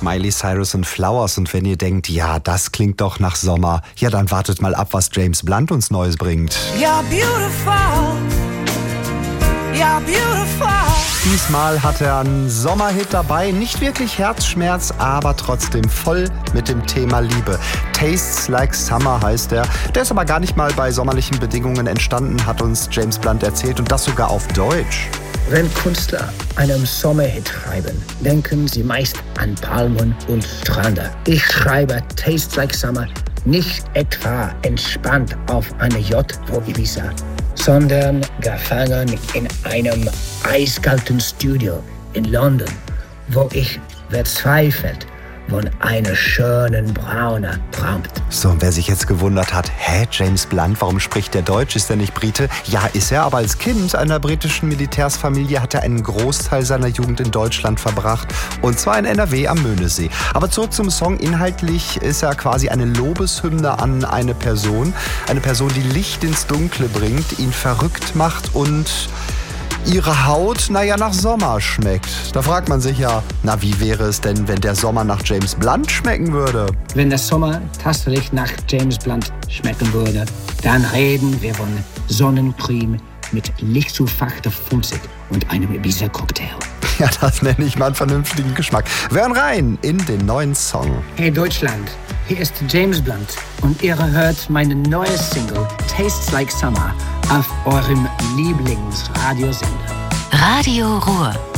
Miley Cyrus und Flowers. Und wenn ihr denkt, ja, das klingt doch nach Sommer, ja, dann wartet mal ab, was James Blunt uns Neues bringt. You're beautiful. You're beautiful. Diesmal hat er einen Sommerhit dabei, nicht wirklich Herzschmerz, aber trotzdem voll mit dem Thema Liebe. Tastes Like Summer heißt er. Der ist aber gar nicht mal bei sommerlichen Bedingungen entstanden, hat uns James Blunt erzählt, und das sogar auf Deutsch. Wenn Künstler einen Sommerhit schreiben, denken sie meist an Palmen und Strände. Ich schreibe Tastes Like Summer nicht etwa entspannt auf einer Yacht vor Ibiza, sondern gefangen in einem eiskalten Studio in London, wo ich verzweifelt von einer schönen Braune träumt. So, und wer sich jetzt gewundert hat, James Blunt, warum spricht der Deutsch? Ist er nicht Brite? Ja, ist er, aber als Kind einer britischen Militärsfamilie hat er einen Großteil seiner Jugend in Deutschland verbracht, und zwar in NRW am Möhnesee. Aber zurück zum Song. Inhaltlich ist er quasi eine Lobeshymne an eine Person, die Licht ins Dunkle bringt, ihn verrückt macht und ihre Haut, nach Sommer schmeckt. Da fragt man sich ja, wie wäre es denn, wenn der Sommer nach James Blunt schmecken würde? Wenn der Sommer tatsächlich nach James Blunt schmecken würde, dann reden wir von Sonnencreme mit lichtzufachter Funzig und einem Ibiza-Cocktail. Ja, das nenne ich mal einen vernünftigen Geschmack. Wir hören rein in den neuen Song. Hey Deutschland, hier ist James Blunt und ihr hört meine neue Single Tastes Like Summer auf eurem Lieblingsradiosender. Radio Ruhr.